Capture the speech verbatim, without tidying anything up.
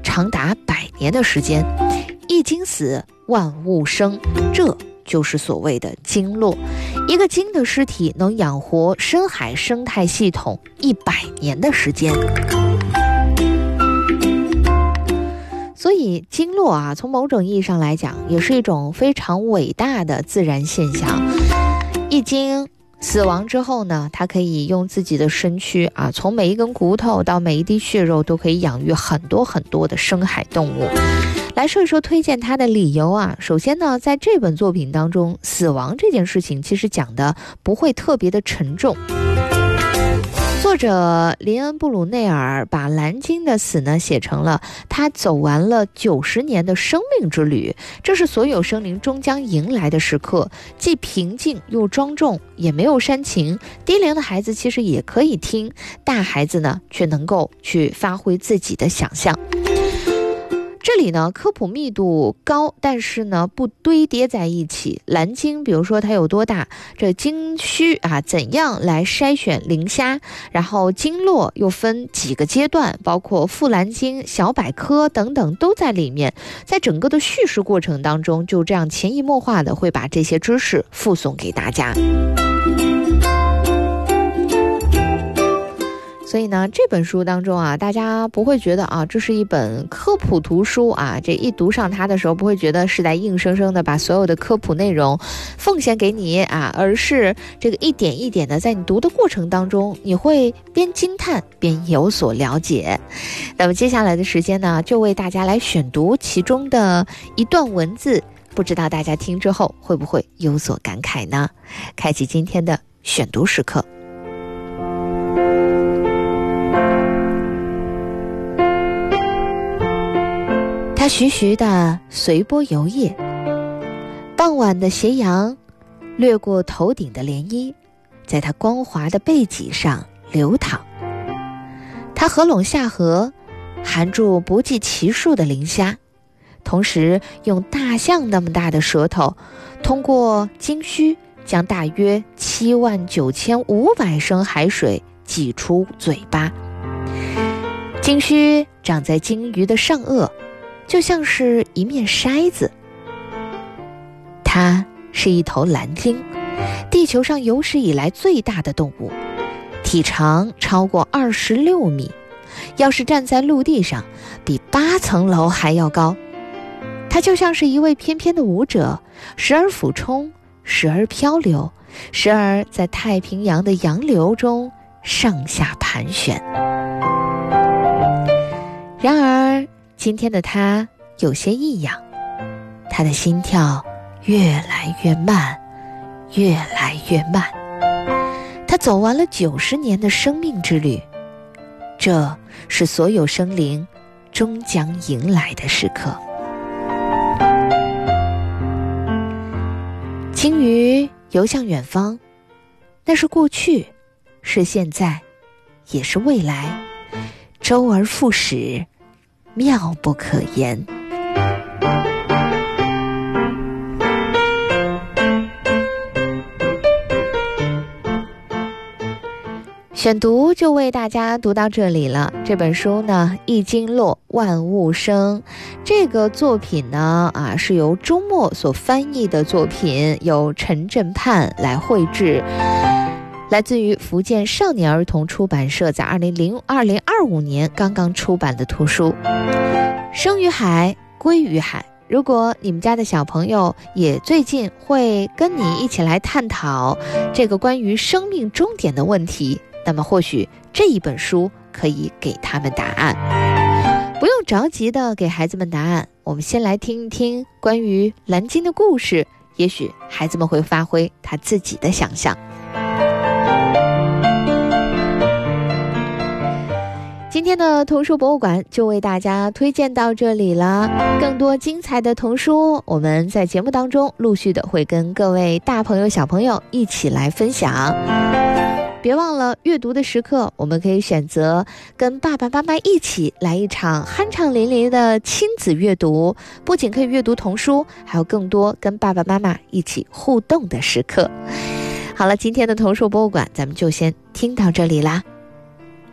长达百年的时间。一经死，万物生，这就是所谓的鲸落。一个鲸的尸体能养活深海生态系统一百年的时间。所以鲸落啊，从某种意义上来讲，也是一种非常伟大的自然现象。一鲸死亡之后呢，它可以用自己的身躯啊，从每一根骨头到每一滴血肉，都可以养育很多很多的深海动物。来说一说推荐它的理由啊，首先呢，在这本作品当中，死亡这件事情其实讲的不会特别的沉重。作者林恩·布鲁内尔把蓝鲸的死呢写成了他走完了九十年的生命之旅，这是所有生灵终将迎来的时刻，既平静又庄重，也没有煽情。低龄的孩子其实也可以听，大孩子呢却能够去发挥自己的想象。这里呢科普密度高，但是呢不堆叠在一起。蓝鲸比如说它有多大，这鲸须啊怎样来筛选磷虾，然后鲸落又分几个阶段，包括富蓝鲸、小百科等等都在里面。在整个的叙事过程当中，就这样潜移默化的会把这些知识附送给大家。所以呢，这本书当中啊，大家不会觉得啊，这是一本科普图书啊，这一读上它的时候，不会觉得是在硬生生的把所有的科普内容奉献给你啊，而是这个一点一点的在你读的过程当中，你会边惊叹边有所了解。那么接下来的时间呢，就为大家来选读其中的一段文字，不知道大家听之后会不会有所感慨呢？开启今天的选读时刻。他徐徐地随波游曳，傍晚的斜阳掠过头顶的涟漪，在他光滑的背脊上流淌。他合拢下颌，含住不计其数的磷虾，同时用大象那么大的舌头，通过鲸须将大约七万九千五百升海水挤出嘴巴。鲸须长在鲸鱼的上颚，就像是一面筛子。它是一头蓝鲸，地球上有史以来最大的动物，体长超过二十六米，要是站在陆地上，比八层楼还要高。它就像是一位翩翩的舞者，时而俯冲，时而漂流，时而在太平洋的洋流中上下盘旋。然而今天的他有些异样，他的心跳越来越慢，越来越慢。他走完了九十年的生命之旅，这是所有生灵终将迎来的时刻。鲸鱼游向远方，那是过去，是现在，也是未来，周而复始，妙不可言。选读就为大家读到这里了。这本书呢，一鲸落，万物生。这个作品呢，啊，是由周末所翻译的作品，由陈振盼来绘制，来自于福建少年儿童出版社在二零零二零二五年刚刚出版的图书。生于海，归于海。如果你们家的小朋友也最近会跟你一起来探讨这个关于生命终点的问题，那么或许这一本书可以给他们答案。不用着急的给孩子们答案，我们先来听一听关于蓝鲸的故事，也许孩子们会发挥他自己的想象。今天的童书博物馆就为大家推荐到这里了，更多精彩的童书我们在节目当中陆续的会跟各位大朋友小朋友一起来分享。别忘了阅读的时刻，我们可以选择跟爸爸妈妈一起来一场酣畅淋漓的亲子阅读，不仅可以阅读童书，还有更多跟爸爸妈妈一起互动的时刻。好了，今天的童书博物馆咱们就先听到这里啦。